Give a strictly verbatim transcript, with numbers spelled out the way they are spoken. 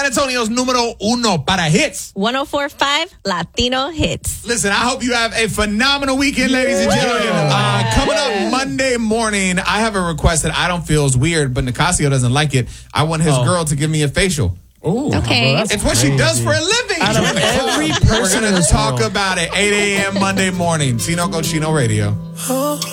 San Antonio's numero uno para hits. one oh four point five Latino Hits. Listen, I hope you have a phenomenal weekend, ladies and gentlemen. Uh, coming up Monday morning, I have a request that I don't feel is weird, but Nicasio doesn't like it. I want his Oh. girl to give me a facial. Ooh, Okay. well, It's what she does for a living. Out of Join the club. every We're person going in to this talk world. about it eight a.m. Monday morning. Chino Cochino Radio.